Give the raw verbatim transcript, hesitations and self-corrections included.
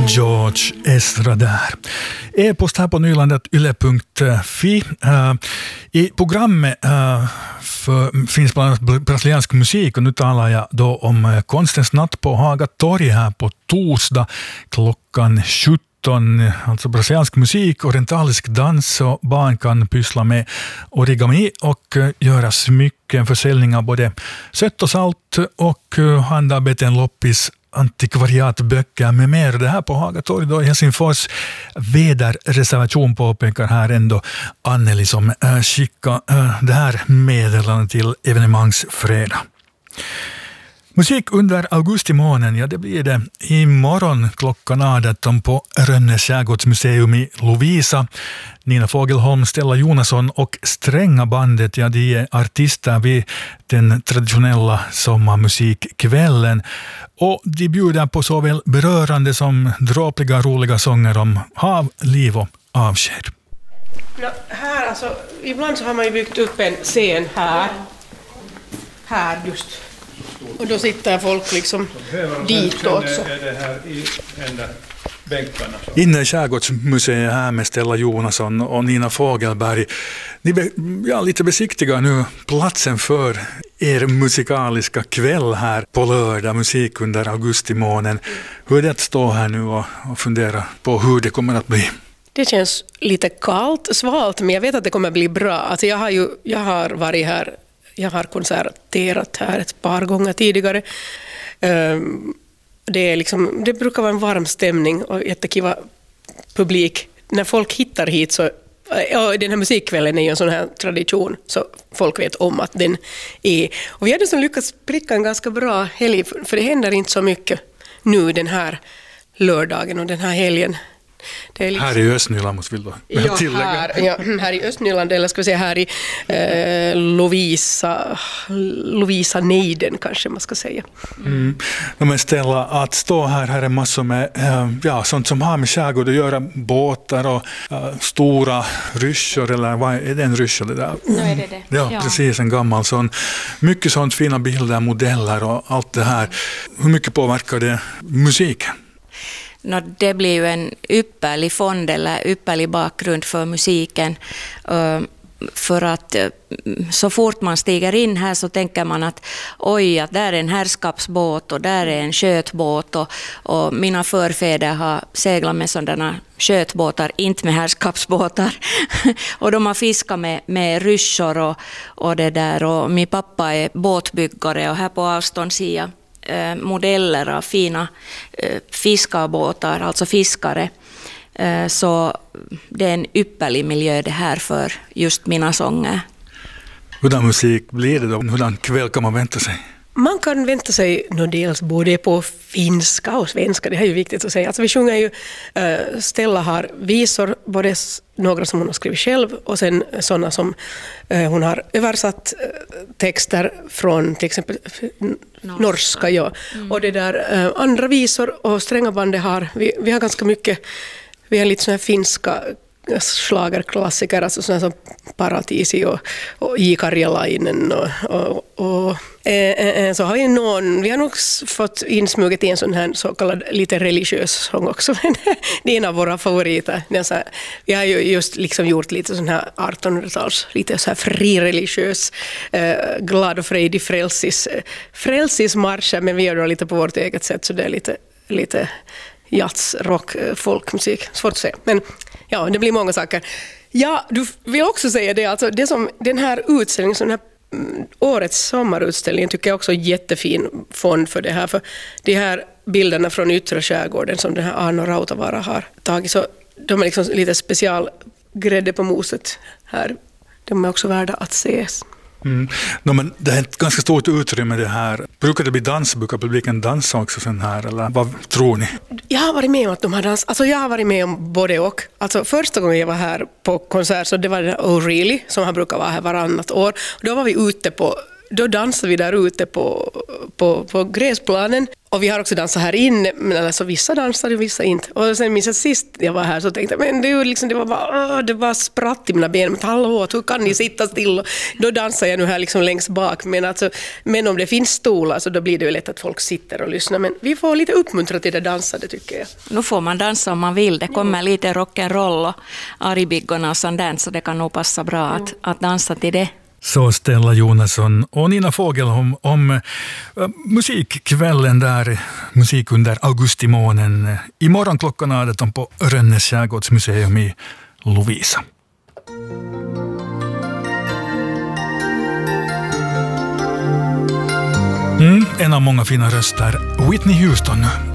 George Ezra där. E-post här på nylandet yle punkt fi. Uh, I programmet uh, för, finns bland annat brasiliansk musik och nu talar jag då om uh, konstens natt på Haga torg här på torsdag klockan sjutton. Alltså brasiliansk musik, orientalisk dans och barn kan pyssla med origami och uh, göra smycken, försäljning av både sött och salt och uh, handarbeten, loppis, antikvariatböcker med mer. Det här på Haga torg då i Helsingfors. Väderreservation påpekar här ändå Anneli som äh, skickar äh, det här meddelandet till evenemangsfredag. Musik under augustimånen, ja det blir det imorgon klockan arton på Rönnes skärgårdsmuseum i Lovisa. Nina Fogelholm, Stella Jonasson och Stränga bandet, ja de är artister vid den traditionella sommarmusikkvällen. Och de bjuder på såväl berörande som dråpliga roliga sånger om hav, liv och avsked. No, här alltså, ibland så har man ju byggt upp en scen här. Här just. Och då sitter folk liksom ditåt. Så. Är det här i ända bänkarna? Så. Inne i skärgårdsmuseet här med Stella Jonasson och Nina Fogelberg. Ni är ja, lite besiktiga nu platsen för er musikaliska kväll här på lördag, musik under augustimånen. Hur är det att stå här nu och, och fundera på hur det kommer att bli? Det känns lite kallt, svalt, men jag vet att det kommer att bli bra. Alltså jag har ju jag har varit här. Jag har konserterat här ett par gånger tidigare. Det, är liksom, det brukar vara en varm stämning och jättekiva publik. När folk hittar hit så... Ja, den här musikkvällen är ju en sån här tradition så folk vet om att den är. Och vi hade så lyckats pricka en ganska bra helg för det händer inte så mycket nu den här lördagen och den här helgen. Det är liksom... Här i Östnyland måste vi då ja, tillägga. Här, ja, här i Östnyland, eller ska vi säga här i eh, Lovisa, Lovisa Neiden kanske man ska säga. Mm. Men Stella, att stå här, här är massor med äh, ja, sånt som har med skärgård att göra, båtar och äh, stora ryssor, eller vad är det en ryssor det där? Nu är det det. Ja, ja, precis, en gammal sån. Mycket sånt fina bilder, modeller och allt det här. Hur mycket påverkar det musiken? No, det blir ju en ypperlig fond eller ypperlig bakgrund för musiken. För att så fort man stiger in här så tänker man att oj, att där är en herrskapsbåt och där är en skötbåt. Och, och mina förfäder har seglat med sådana skötbåtar, inte med herrskapsbåtar. Och de har fiskat med, med ryssor och, och det där. Och min pappa är båtbyggare och här på avstånd ser jag modeller av fina fiskarbåtar, alltså fiskare. Så det är en ypperlig miljö det här för just mina sånger. Hurdan musik blir det då? Hurdan kväll kan man vänta sig? Man kan vänta sig no, dels både på finska och svenska, det är ju viktigt att säga. Alltså vi sjunger ju, uh, Stella har visor, både några som hon har skrivit själv och sen sådana som uh, hon har översatt uh, texter från till exempel norska. norska ja. Mm. Och det där uh, andra visor och Stränga bandet har, vi, vi har ganska mycket, vi har lite sådana här finska schlagerklassiker, alltså sådana som Paratisi och, och J. Karjalainen och, och, och eh, så har vi någon, vi har nog fått insmuget i en sån här så kallad lite religiös sång också. Det är en av våra favoriter. Vi har ju just liksom gjort lite sån här artonhundratals, lite så här frireligiös, eh, glad och frejdig frälsis, frälsismarscher, men vi gör det lite på vårt eget sätt, så det är lite, lite jazz, rock, folkmusik, svårt att säga. Men ja, det blir många saker. Ja, du vill också säga det, alltså det som den här utställningen, så den här mm, årets sommarutställningen tycker jag också är jättefin fond för det här, för de här bilderna från yttre skärgården som den här Arno Rautavaara har tagit, så de är liksom lite specialgrädde på moset här. De är också värda att ses. Mm. No, men det är ett ganska stort utrymme det här. Brukar det bli dans? Brukar publiken dansa också sen här? Eller vad tror ni? Jag har varit med om att de har dans. Alltså jag har varit med om både och. Alltså första gången jag var här på konsert så det var det O'Reilly som har brukat vara här varannat år. Då var vi ute på då dansar vi där ute på, på, på gräsplanen. Och vi har också dansat här inne, men alltså vissa dansar och vissa inte. Och sen minns jag sist jag var här så tänkte jag, men det, är liksom, det var bara, det var spratt i mina ben. Men hallå, hur kan ni sitta still? Och då dansar jag nu här liksom längst bak. Men, alltså, men om det finns stolar så då blir det ju lätt att folk sitter och lyssnar. Men vi får lite uppmuntra till det dansade tycker jag. Nu får man dansa om man vill. Det kommer jo. lite rock'n'roll och Aribiggorna och sånt där, så det kan nog passa bra att, att dansa till det. Så Stella Jonasson och Nina Fågel om, om uh, musikkvällen där, musik under augustimånen. Imorgon klockan arton på Rönnes skärgårdsmuseum i Lovisa. Mm, en av många fina röster, Whitney Houston.